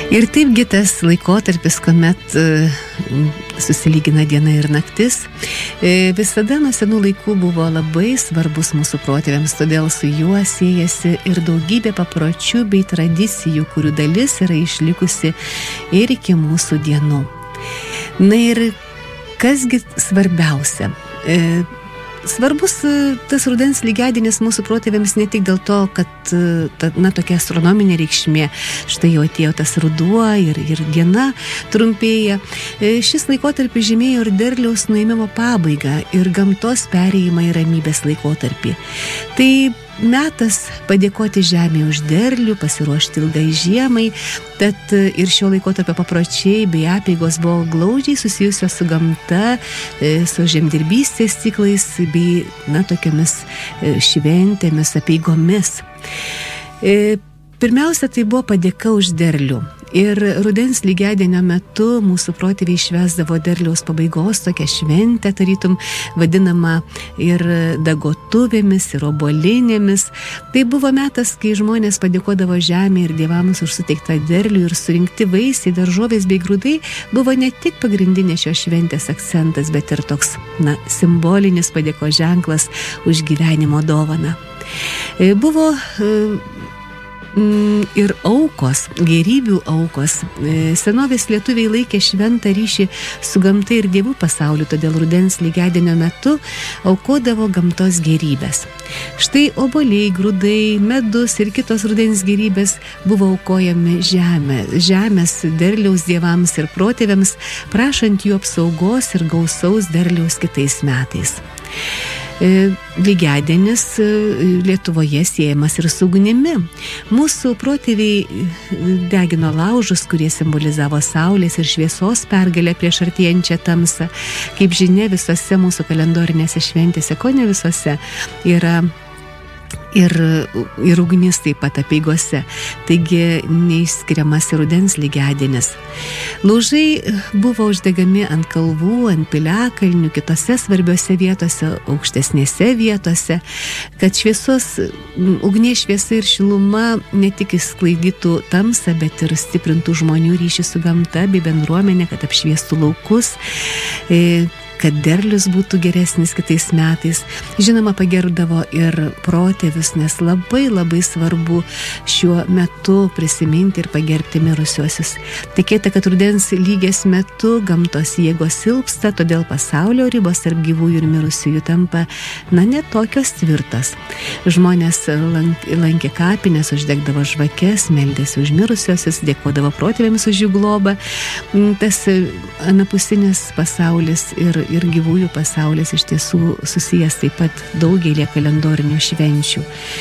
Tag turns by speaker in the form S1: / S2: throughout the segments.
S1: Ir taipgi tas laikotarpis, kuomet susilygina diena ir naktis, visada nuo senų laikų buvo labai svarbus mūsų protėviams, todėl su juo siejasi ir daugybė papročių bei tradicijų, kurių dalis yra išlikusi ir iki mūsų dienų. Na ir kasgi svarbiausia? Svarbus tas rudens lygiadienis mūsų protėviams ne tik dėl to, kad tokia astronominė reikšmė, štai jau atėjo tas ruduo ir diena trumpėja. Šis laikotarpis žymėjo ir derliaus nuėmimo pabaigą ir gamtos perėjimą į ramybės laikotarpį. Tai metas padėkoti žemei už derlių, pasiruošti ilgai žiemai, tad ir šio laikotarpio papročiai bei apeigos buvo glaudžiai susijusios su gamta, su žemdirbystės ciklais bei tokiamis šventėmis, apeigomis. Pirmiausia, tai buvo padėka už derlių. Ir rudens lygiadienio metu mūsų protėviai švęsdavo derliaus pabaigos tokią šventę, tarytum vadinama ir dagotuvėmis, ir obuolinėmis. Tai buvo metas, kai žmonės padėkodavo žemė ir dievams už suteiktą derlių ir surinkti vaisiai, daržovės bei grūdai buvo ne tik pagrindinė šios šventės akcentas, bet ir toks simbolinis padėkos ženklas už gyvenimo dovaną. Buvo ir aukos, gėrybių aukos. Senovės lietuviai laikė šventą ryšį su gamta ir dievų pasauliu, todėl rudens lygiadienio metu aukodavo gamtos gėrybės. Štai obuoliai, grūdai, medus ir kitos rudens gėrybės buvo aukojami žemės derliaus dievams ir protėviams, prašant jų apsaugos ir gausaus derliaus kitais metais. Lygiadienis Lietuvoje siejamas ir su ugnimi. Mūsų protėviai degino laužus, kurie simbolizavo saulės ir šviesos pergalę prieš artėjančią tamsą. Kaip žinia, visose mūsų kalendorinėse šventėse, ko ne visose, yra ir ugnis taip pat apeigose. Taigi neišskiriamas ir rudens lygiadienis. Laužai buvo uždegami ant kalvų, ant piliakalnių, kitose svarbiose vietose, aukštesnėse vietose, kad ugnies šviesa ir šiluma ne tik išsklaidytų tamsą, bet ir stiprintų žmonių ryšį su gamta bei bendruomenė, kad apšviestų laukus, kad derlius būtų geresnis kitais metais. Žinoma, pagerbdavo ir protėvius, nes labai labai svarbu šiuo metu prisiminti ir pagerbti mirusiuosius. Tikėta, kad rudens lygies metu gamtos jėgos silpsta, todėl pasaulio ribos tarp gyvųjų ir mirusiųjų tampa ne tokios tvirtos. Žmonės lankė kapines, uždegdavo žvakes, meldėsi už mirusiuosius, dėkodavo protėviams už jų globą. Tas anapusinis pasaulis ir gyvųjų pasaulis iš tiesų susijęs taip pat daugelį kalendorinių švenčių.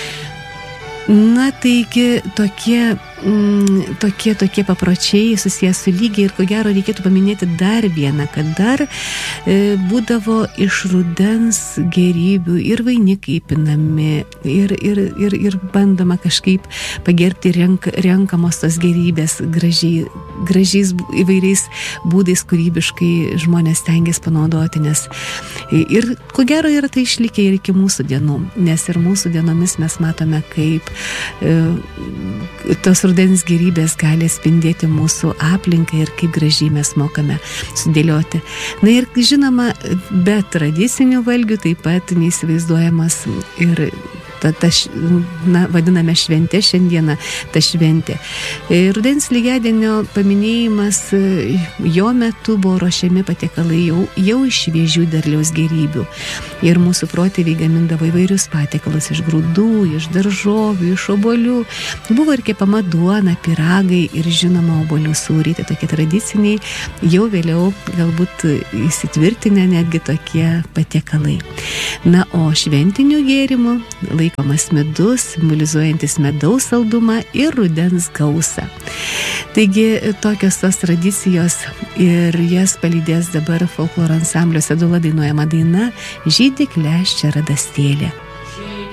S1: Taigi tokie papročiai susijęs su lygiai ir ko gero reikėtų paminėti dar vieną, kad dar būdavo iš rudens gėrybių ir vainikai pinami ir bandoma kažkaip pagerbti renkamos tos gėrybės gražiais įvairiais būdais, kūrybiškai žmonės stengiasi panaudoti, nes ir ko gero yra tai išlikę ir iki mūsų dienų, nes ir mūsų dienomis mes matome, kaip tos rudens gėrybės gali spindėti mūsų aplinką ir kaip gražiai mes mokame sudėlioti. Ir žinoma, be tradicinių valgių taip pat neįsivaizduojamas ir vadiname šventė šiandieną, ta šventė. Rudens lygiadienio paminėjimas, jo metu buvo ruošiami patiekalai jau iš šviežių derliaus gėrybių. Ir mūsų protėviai gamindavo įvairius patiekalus iš grūdų, iš daržovių, iš obuolių. Buvo ir kepama duona, pyragai ir žinoma obuolių sūriai, tai tokie tradiciniai, jau vėliau galbūt įsitvirtinę netgi tokie patiekalai. O šventinių gėrimų laikomas medus, simbolizuojantis medaus saldumą ir rudens gausą. Taigi tokios tos tradicijos ir jas palydės dabar folkloro ansamblio Sedula dainuojama daina Žydi kleščia radastėlė.